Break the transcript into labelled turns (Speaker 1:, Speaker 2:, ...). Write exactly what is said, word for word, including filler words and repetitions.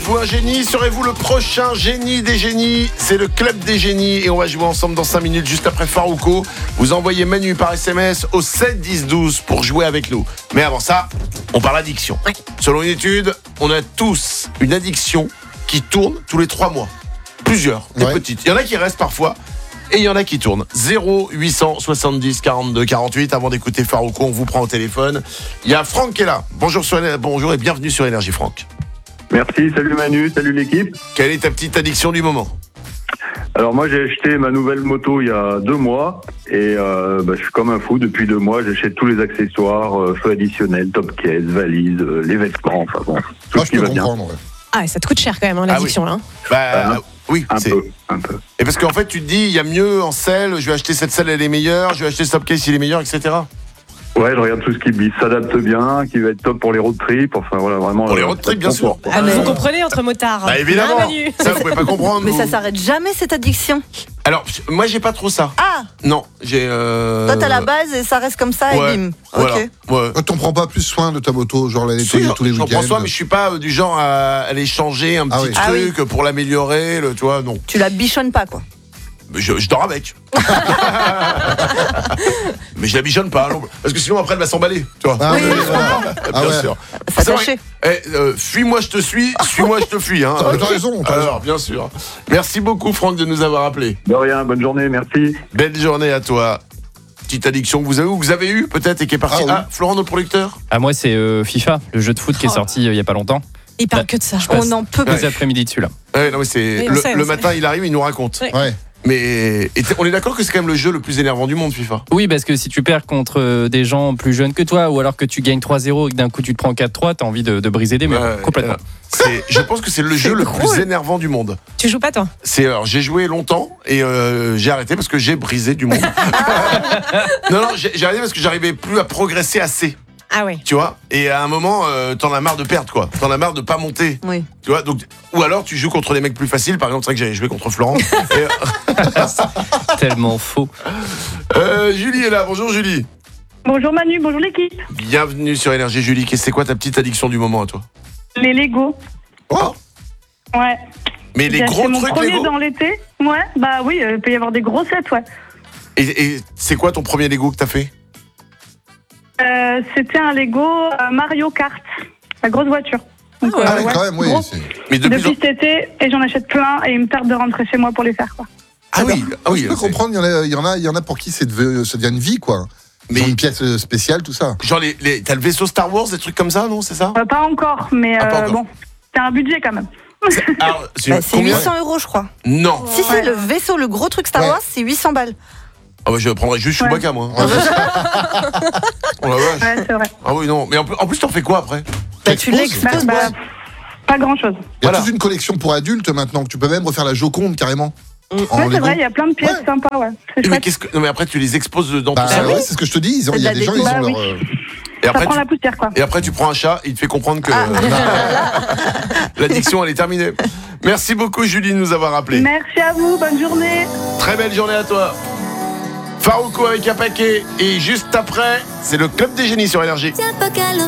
Speaker 1: Êtes-vous un génie? Serez-vous le prochain génie des génies? C'est le club des génies et on va jouer ensemble dans cinq minutes juste après Farouko. Vous envoyez Manu par S M S au sept dix douze pour jouer avec nous. Mais avant ça, on parle addiction.
Speaker 2: Oui.
Speaker 1: Selon une étude, on a tous une addiction qui tourne tous les trois mois. Plusieurs, des
Speaker 3: Ouais.
Speaker 1: petites. Il y en a qui restent parfois. Et il y en a qui tournent. zéro huit cent soixante-dix quarante-deux quarante-huit. Avant d'écouter Farouko, on vous prend au téléphone. Il y a Franck qui est là. Bonjour, sur, bonjour et bienvenue sur Énergie, Franck.
Speaker 4: Merci, salut Manu, salut l'équipe.
Speaker 1: Quelle est ta petite addiction du moment?
Speaker 4: Alors moi j'ai acheté ma nouvelle moto il y a deux mois et euh, bah, je suis comme un fou depuis deux mois. J'achète tous les accessoires, euh, feux additionnels, top case, valises, euh, les vêtements, enfin bon, tout
Speaker 3: Moi,
Speaker 4: ce
Speaker 3: je
Speaker 4: qui
Speaker 3: peux
Speaker 4: va bien.
Speaker 3: comprendre. Ouais.
Speaker 2: Ah, ça te coûte cher quand même, hein,
Speaker 1: Ah
Speaker 2: l'addiction, là. hein.
Speaker 1: Bah
Speaker 4: Euh,
Speaker 1: oui,
Speaker 4: Un
Speaker 1: c'est...
Speaker 4: peu, un peu.
Speaker 1: Et parce qu'en fait tu te dis il y a mieux en selle, je vais acheter cette selle, elle est meilleure, je vais acheter ce top case, il est meilleur, et cetera.
Speaker 4: Ouais, je regarde tout ce qui s'adapte bien, qui va être top pour les road trips, enfin voilà vraiment.
Speaker 1: Pour les
Speaker 4: euh,
Speaker 1: road trips, bien
Speaker 4: confort,
Speaker 1: sûr.
Speaker 4: quoi.
Speaker 2: Ah, mais
Speaker 1: Euh,
Speaker 2: vous comprenez entre motards.
Speaker 1: Bah évidemment,
Speaker 2: Hein, Manu
Speaker 1: ça vous pouvez pas comprendre.
Speaker 5: Mais
Speaker 1: vous.
Speaker 5: ça s'arrête jamais cette addiction.
Speaker 1: Alors moi j'ai pas trop ça.
Speaker 5: Ah,
Speaker 1: Non, j'ai. Euh...
Speaker 5: toi t'as la base et ça reste comme ça
Speaker 1: Ouais,
Speaker 5: et bim.
Speaker 1: Voilà.
Speaker 5: Ok.
Speaker 1: Ouais.
Speaker 3: Toi, t'en prends pas plus soin de ta moto, genre la
Speaker 1: Si,
Speaker 3: nettoyer tous les
Speaker 1: j'en
Speaker 3: week-ends.
Speaker 1: prends soin, mais je suis pas euh, du genre à aller changer un
Speaker 3: Ah
Speaker 1: petit
Speaker 3: oui.
Speaker 5: Ah
Speaker 1: truc pour l'améliorer, le, tu vois, non.
Speaker 5: Tu la bichonnes pas quoi.
Speaker 1: Mais Je, je dors avec. Mais je la bichonne pas, non, parce que sinon après elle va s'emballer, tu vois.
Speaker 3: Ah,
Speaker 5: Oui,
Speaker 3: oui,
Speaker 5: je
Speaker 3: voilà.
Speaker 1: Bien
Speaker 3: Ah ouais.
Speaker 1: sûr.
Speaker 5: Ça
Speaker 1: C'est vrai.
Speaker 5: tâchait.
Speaker 1: Eh, euh, fuis-moi, je te suis, suis-moi, je te fuis. Hein.
Speaker 3: T'as- t'as raison, t'as
Speaker 1: Alors, bien sûr. Merci beaucoup, Franck, de nous avoir appelés.
Speaker 4: De rien, bonne journée, merci.
Speaker 1: Belle journée à toi. Petite addiction que vous avez ou que vous avez eu peut-être et qui est partie.
Speaker 3: Ah
Speaker 1: Ah,
Speaker 3: oui.
Speaker 1: Florent, notre producteur.
Speaker 6: Ah, moi, c'est euh, FIFA, le jeu de foot qui est
Speaker 2: Oh.
Speaker 6: sorti euh, il y a pas longtemps.
Speaker 2: Il parle que de ça.
Speaker 6: passe.
Speaker 5: On n'en peut
Speaker 6: Tous
Speaker 5: plus.
Speaker 6: les après-midi dessus, là.
Speaker 1: Ouais, non, mais c'est
Speaker 2: Oui, on
Speaker 1: le,
Speaker 2: sait, on
Speaker 1: le
Speaker 2: sait.
Speaker 1: matin, il arrive, il nous raconte.
Speaker 2: Oui.
Speaker 3: Ouais.
Speaker 1: Mais et t- on est d'accord que c'est quand même le jeu le plus énervant du monde, FIFA.
Speaker 6: Oui, parce que si tu perds contre euh, des gens plus jeunes que toi, ou alors que tu gagnes trois zéro et que d'un coup tu te prends quatre trois, t'as envie de, de briser des murs.
Speaker 1: Ouais,
Speaker 6: Complètement.
Speaker 1: euh, c'est, je pense que c'est le jeu le plus énervant du monde.
Speaker 2: Tu joues pas, toi?
Speaker 1: C'est alors j'ai joué longtemps et euh, j'ai arrêté parce que j'ai brisé du monde. non non, j'ai, j'ai arrêté parce que j'arrivais plus à progresser assez,
Speaker 2: Ah ouais.
Speaker 1: tu vois. Et à un moment, euh, t'en as marre de perdre quoi. T'en as marre de pas monter,
Speaker 5: Oui.
Speaker 1: tu vois. Donc ou alors tu joues contre des mecs plus faciles. Par exemple, c'est vrai que j'avais joué contre Florent. Et,
Speaker 6: Tellement faux.
Speaker 1: euh, Julie est là. Bonjour Julie.
Speaker 7: Bonjour Manu, bonjour l'équipe.
Speaker 1: Bienvenue sur Énergie Julie. Qu'est-ce c'est quoi ta petite addiction du moment à toi?
Speaker 7: Les Lego.
Speaker 1: Oh.
Speaker 7: Ouais.
Speaker 1: Mais les
Speaker 7: J'ai
Speaker 1: gros
Speaker 7: acheté mon
Speaker 1: trucs
Speaker 7: premier
Speaker 1: Lego.
Speaker 7: dans l'été. Ouais, bah oui, euh, il peut y avoir des gros sets, ouais.
Speaker 1: Et, et c'est quoi ton premier Lego que t'as fait?
Speaker 7: Euh, C'était un Lego euh, Mario Kart, la grosse voiture. Donc,
Speaker 3: Ah,
Speaker 7: euh,
Speaker 3: oui,
Speaker 7: ouais,
Speaker 3: quand même, oui.
Speaker 7: gros.
Speaker 3: c'est-
Speaker 1: Mais depuis.
Speaker 7: Depuis cet été, et j'en achète plein, et il me tarde de rentrer chez moi pour les faire, quoi.
Speaker 1: Ah oui, ah oui.
Speaker 3: Je peux
Speaker 1: c'est-
Speaker 3: comprendre, il y en a, il y en a, il y en a pour qui c'est de- ça devient une vie, quoi.
Speaker 1: Mais-
Speaker 3: Ils ont une pièce euh, spéciale, tout ça.
Speaker 1: Genre les, les- t'as le vaisseau Star Wars, des trucs comme ça, non? C'est ça?
Speaker 7: Euh, pas encore, mais
Speaker 1: Ah, pas
Speaker 7: euh,
Speaker 1: encore.
Speaker 7: bon, c'est un budget quand même.
Speaker 1: C'est- alors, c'est
Speaker 5: Bah, c'est
Speaker 1: combien?
Speaker 5: huit cents euros je crois.
Speaker 1: Non.
Speaker 5: Si si,
Speaker 7: Ouais.
Speaker 5: le vaisseau, le gros truc Star
Speaker 3: Ouais.
Speaker 5: Wars, c'est huit cents balles.
Speaker 1: Ah bah je prendrais juste
Speaker 7: Ouais.
Speaker 1: Chewbacca moi.
Speaker 3: Ouais.
Speaker 1: Oh la vache.
Speaker 7: Ouais, c'est vrai.
Speaker 1: Ah oui non, mais en plus, en plus t'en fais quoi après?
Speaker 5: Bah, tu
Speaker 3: l'exposes.
Speaker 5: l'exposes.
Speaker 7: Bah,
Speaker 5: ouais.
Speaker 7: bah, pas grand chose.
Speaker 3: Il y a
Speaker 1: Voilà.
Speaker 3: toute une collection pour adultes maintenant, que tu peux même refaire la Joconde carrément. En
Speaker 7: Ouais, c'est
Speaker 3: Lego.
Speaker 7: vrai, il y a plein de pièces
Speaker 3: Ouais.
Speaker 7: sympas, ouais. C'est
Speaker 1: Mais
Speaker 7: chouette.
Speaker 1: qu'est-ce que non mais après tu les exposes dedans
Speaker 3: Bah,
Speaker 1: tout ça.
Speaker 3: ouais, c'est ce que je te dis. Ils ont- Il y a
Speaker 5: C'est de
Speaker 3: des
Speaker 5: la
Speaker 3: gens, ils
Speaker 5: déco.
Speaker 3: ont
Speaker 7: Bah,
Speaker 3: leur.
Speaker 7: oui.
Speaker 3: euh,
Speaker 1: Et
Speaker 7: Ça
Speaker 1: après
Speaker 7: prend
Speaker 1: tu,
Speaker 7: la poussière, quoi.
Speaker 1: et après tu prends un chat, il te fait comprendre que
Speaker 5: Ah.
Speaker 1: l'addiction elle est terminée. Merci beaucoup Julie de nous avoir appelé.
Speaker 7: Merci à vous, bonne journée.
Speaker 1: Très belle journée à toi. Farouko avec un paquet et juste après, c'est le club des génies sur Énergie.
Speaker 8: Tiens pas qu'à l'eau.